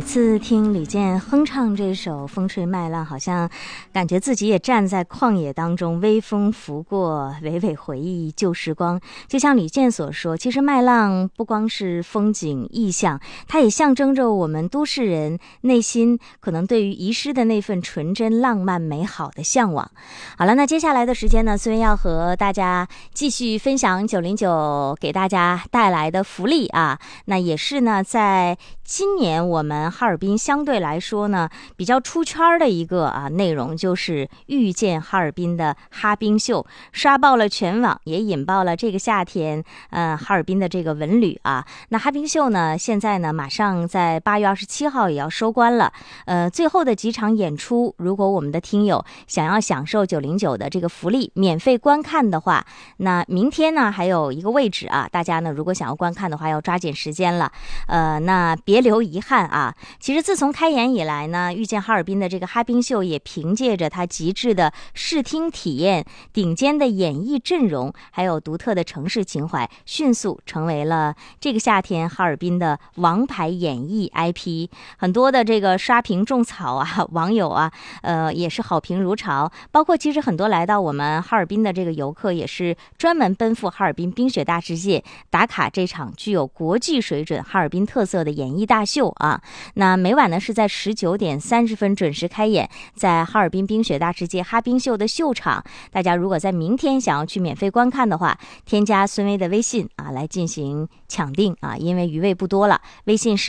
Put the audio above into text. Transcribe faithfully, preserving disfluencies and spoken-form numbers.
次听李健哼唱这首《风吹麦浪》，好像感觉自己也站在旷野当中，微风拂过，娓娓回忆旧时光。就像李健所说，其实麦浪不光是风景意象，它也象征着我们都市人内心可能对于遗失的那份纯真、浪漫、美好的向往。好了，那接下来的时间呢，虽然要和大家继续分享九零九给大家带来的福利啊，那也是呢，在今年我们哈尔滨相对来说呢比较出圈的一个啊内容，就是遇见哈尔滨的哈冰秀，刷爆了全网，也引爆了这个夏天呃哈尔滨的这个文旅啊。那哈冰秀呢，现在呢马上在八月二十七号也要收官了，呃最后的几场演出，如果我们的听友想要享受九零九的这个福利，免费观看的话，那明天呢还有一个位置啊，大家呢如果想要观看的话，要抓紧时间了，呃那别留遗憾啊。其实自从开演以来呢，遇见哈尔滨的这个哈冰秀也凭借着它极致的视听体验、顶尖的演艺阵容，还有独特的城市情怀，迅速成为了这个夏天哈尔滨的王牌演艺 I P。 很多的这个刷屏种草啊，网友啊呃也是好评如潮，包括其实很多来到我们哈尔滨的这个游客也是专门奔赴哈尔滨冰雪大世界打卡这场具有国际水准哈尔滨特色的演艺大秀啊。那每晚呢是在十九点三十分准时开演，在哈尔滨冰雪大世界哈冰秀的秀场，大家如果在明天想要去免费观看的话，添加孙威的微信啊来进行抢订啊，因为余位不多了，微信是